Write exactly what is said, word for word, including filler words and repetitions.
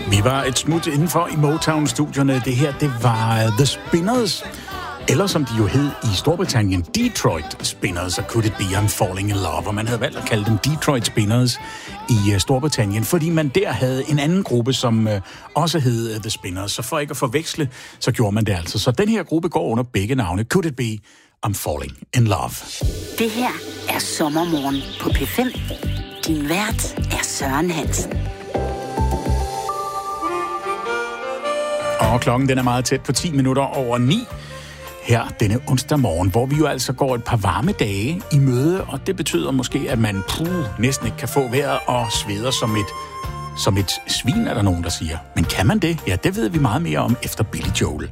Vi var et smut indenfor i Motown-studierne. Det her, det var The Spinners. Eller som de jo hed i Storbritannien, Detroit Spinners, og Could It Be I'm Falling in Love. Og man havde valgt at kalde dem Detroit Spinners i Storbritannien, fordi man der havde en anden gruppe, som også hed The Spinners. Så for ikke at forveksle, så gjorde man det altså. Så den her gruppe går under begge navne. Could It Be I'm Falling in Love. Det her er Sommermorgen på P fem. Din vært er Søren Hansen. Og klokken den er meget tæt på ti minutter over ni. Her denne onsdag morgen, hvor vi jo altså går et par varme dage i møde, og det betyder måske, at man puh, næsten ikke kan få vejret og sveder som et, som et svin, er der nogen, der siger. Men kan man det? Ja, det ved vi meget mere om efter Billy Joel.